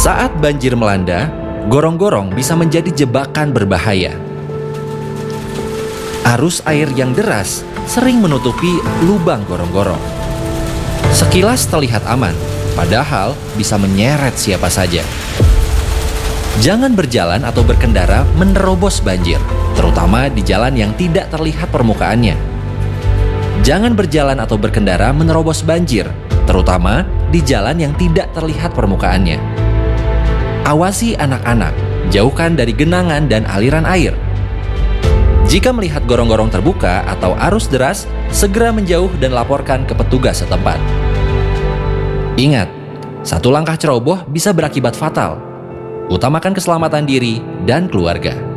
Saat banjir melanda, gorong-gorong bisa menjadi jebakan berbahaya. Arus air yang deras sering menutupi lubang gorong-gorong. Sekilas terlihat aman, padahal bisa menyeret siapa saja. Jangan berjalan atau berkendara menerobos banjir, terutama di jalan yang tidak terlihat permukaannya. Jangan berjalan atau berkendara menerobos banjir, terutama di jalan yang tidak terlihat permukaannya. Awasi anak-anak, jauhkan dari genangan dan aliran air. Jika melihat gorong-gorong terbuka atau arus deras, segera menjauh dan laporkan ke petugas setempat. Ingat, satu langkah ceroboh bisa berakibat fatal. Utamakan keselamatan diri dan keluarga.